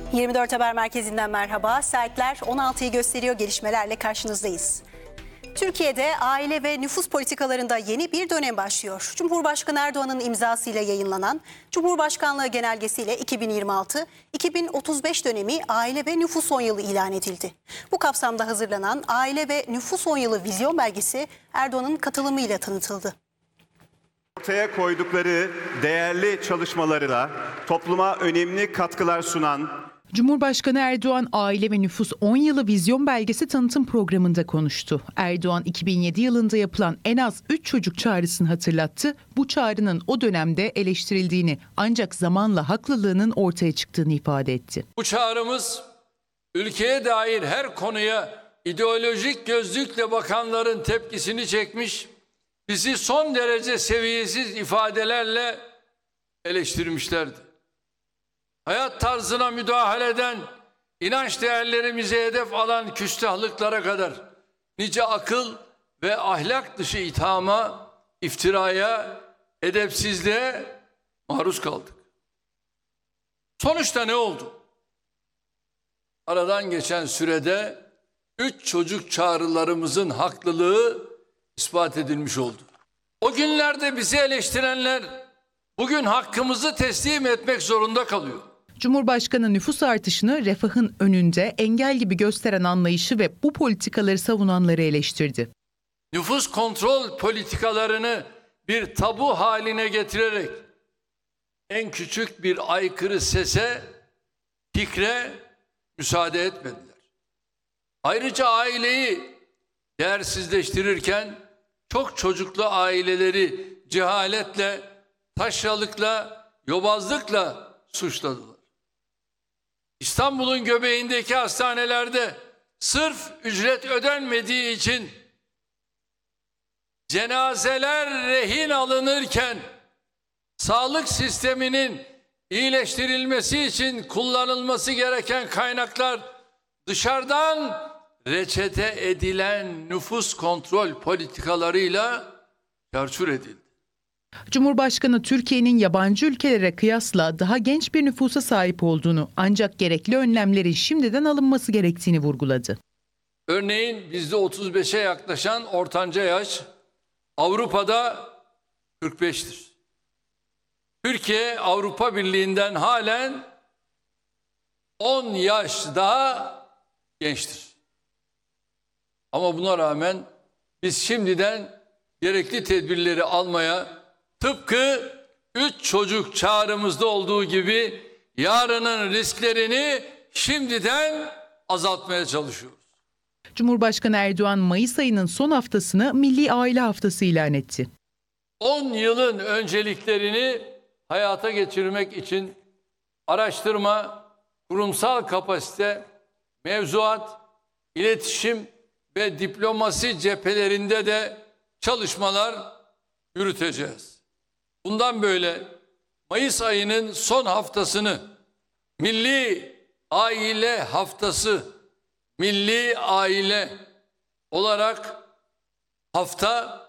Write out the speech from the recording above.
24 Haber Merkezi'nden merhaba. Saatler 16'yı gösteriyor, gelişmelerle karşınızdayız. Türkiye'de aile ve nüfus politikalarında yeni bir dönem başlıyor. Cumhurbaşkanı Erdoğan'ın imzasıyla yayınlanan Cumhurbaşkanlığı Genelgesiyle 2026-2035 dönemi aile ve nüfus 10 yılı ilan edildi. Bu kapsamda hazırlanan Aile ve Nüfus 10 yılı vizyon belgesi Erdoğan'ın katılımıyla tanıtıldı. Ortaya koydukları değerli çalışmalarıyla topluma önemli katkılar sunan Cumhurbaşkanı Erdoğan Aile ve Nüfus 10 yılı vizyon belgesi tanıtım programında konuştu. Erdoğan 2007 yılında yapılan en az 3 çocuk çağrısını hatırlattı. Bu çağrının o dönemde eleştirildiğini ancak zamanla haklılığının ortaya çıktığını ifade etti. Bu çağrımız ülkeye dair her konuya ideolojik gözlükle bakanların tepkisini çekmiş, bizi son derece seviyesiz ifadelerle eleştirmişlerdi. Hayat tarzına müdahaleden, inanç değerlerimize hedef alan küstahlıklara kadar nice akıl ve ahlak dışı ithama, iftiraya, edepsizliğe maruz kaldık. Sonuçta ne oldu? Aradan geçen sürede 3 çocuk çağrılarımızın haklılığı ispat edilmiş oldu. O günlerde bizi eleştirenler bugün hakkımızı teslim etmek zorunda kalıyor. Cumhurbaşkanı nüfus artışını refahın önünde engel gibi gösteren anlayışı ve bu politikaları savunanları eleştirdi. Nüfus kontrol politikalarını bir tabu haline getirerek en küçük bir aykırı sese, fikre müsaade etmediler. Ayrıca aileyi değersizleştirirken çok çocuklu aileleri cehaletle, taşralıkla, yobazlıkla suçladılar. İstanbul'un göbeğindeki hastanelerde sırf ücret ödenmediği için cenazeler rehin alınırken sağlık sisteminin iyileştirilmesi için kullanılması gereken kaynaklar dışarıdan reçete edilen nüfus kontrol politikalarıyla çarçur edildi. Cumhurbaşkanı Türkiye'nin yabancı ülkelere kıyasla daha genç bir nüfusa sahip olduğunu ancak gerekli önlemlerin şimdiden alınması gerektiğini vurguladı. Örneğin bizde 35'e yaklaşan ortanca yaş Avrupa'da 45'tir. Türkiye Avrupa Birliği'nden halen 10 yaş daha gençtir. Ama buna rağmen biz şimdiden gerekli tedbirleri almaya, tıpkı 3 çocuk çağrımızda olduğu gibi yarının risklerini şimdiden azaltmaya çalışıyoruz. Cumhurbaşkanı Erdoğan Mayıs ayının son haftasını Milli Aile Haftası ilan etti. 10 yılın önceliklerini hayata geçirmek için araştırma, kurumsal kapasite, mevzuat, iletişim ve diplomasi cephelerinde de çalışmalar yürüteceğiz. Bundan böyle Mayıs ayının son haftasını Milli Aile Haftası, Milli Aile olarak hafta